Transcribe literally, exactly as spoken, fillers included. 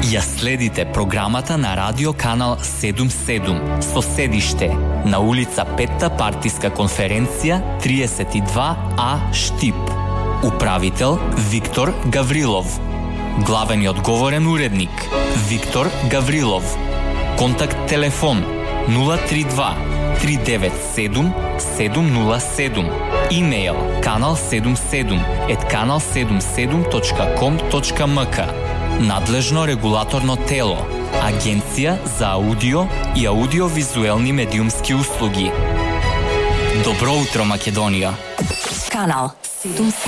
Ја следите програмата на радио канал седумдесет и седум со седиште на улица Петта партиска конференција триесет и два А Штип. Управител Виктор Гаврилов. Главен и одговорен уредник Виктор Гаврилов. Контакт телефон нула три два три девет седум седум нула седум. Имејл канал седумдесет и седум ет канал седумдесет и седум точка ком точка ем ка. Надлежно регулаторно тело Агенција за аудио и аудиовизуелни медиумски услуги. Добро утро, Македонија. Канал седумдесет